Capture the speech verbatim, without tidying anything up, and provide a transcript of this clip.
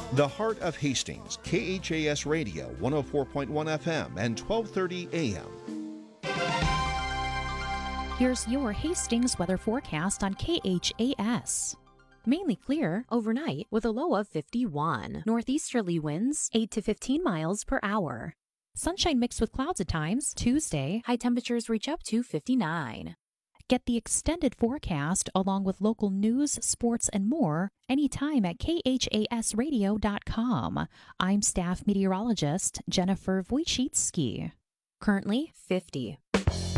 The Heart of Hastings, K H A S Radio, one oh four point one F M and twelve thirty A M. Here's your Hastings weather forecast on K H A S. Mainly clear overnight with a low of fifty-one. Northeasterly winds eight to fifteen miles per hour. Sunshine mixed with clouds at times. Tuesday, high temperatures reach up to fifty-nine. Get the extended forecast along with local news, sports, and more anytime at K H A S radio dot com. I'm staff meteorologist Jennifer Wojcicki. Currently fifty.